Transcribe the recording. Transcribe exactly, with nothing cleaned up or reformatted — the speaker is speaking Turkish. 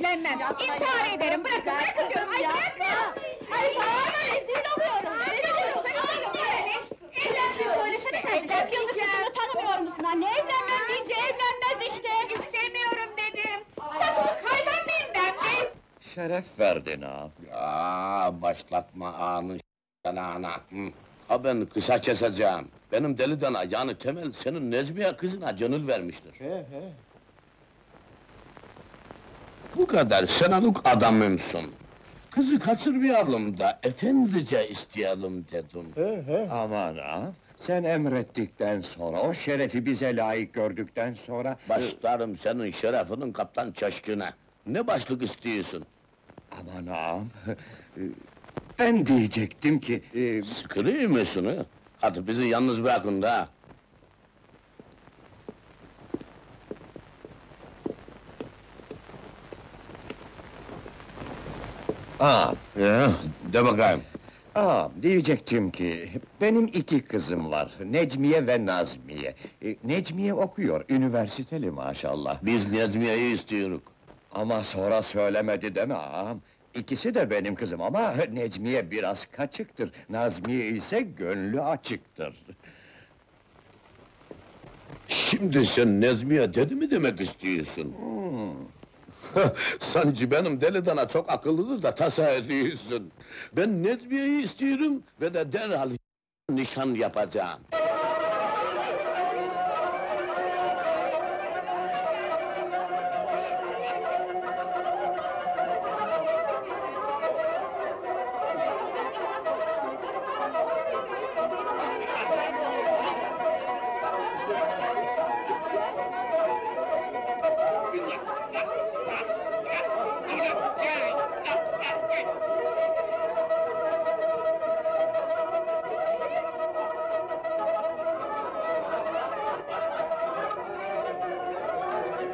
evlenmem! İntihar ederim, bırakın, bırakın diyorum! Ay bırakın! Ay bağırma, rezil oluyorum! Rezil oluyorum! Bir şey söylesene kardeşim, kırk yıllık kızını tanımıyor musun anne? Evlenmem deyince evlenmez işte! İstemiyorum dedim! Satılık hayvan mıyım ben be? Şeref verdin ağam. Ya başlatma ağanın s***ını ana! Hı. Ha ben kısa keseceğim. Benim deli dana, yani Temel senin Necmiye kızına gönül vermiştir. He he. Bu kadar senalık adamımsın. Kızı kaçırmayalım da efendice isteyelim dedim. He he. Aman ağam, sen emrettikten sonra, o şerefi bize layık gördükten sonra... Başlarım senin şerefinin kaptan çeşkine. Ne başlık istiyorsun? Aman ağam, ben diyecektim ki... e, Sıkılıyor musun ha? Hadi bizi yalnız bırakın da. Ağam, Ya, de bakayım. ağam, diyecektim ki... Benim iki kızım var, Necmiye ve Nazmiye. E, Necmiye okuyor, üniversiteli maşallah. Biz Necmiye'yi istiyoruz. Ama sonra söylemedi deme ağam. İkisi de benim kızım ama Necmiye biraz kaçıktır. Nazmiye ise gönlü açıktır. Şimdi sen Necmiye dedi mi demek istiyorsun? Sanki benim deli dana çok akıllıdır da tasa ediyorsun. Ben Necmiye'yi istiyorum ve de derhal nişan yapacağım.